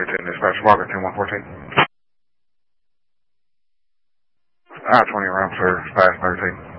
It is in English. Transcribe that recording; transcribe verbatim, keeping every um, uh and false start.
Unit ten, dispatch Walker ten one fourteen. I twenty ramp, sir, fast thirteen.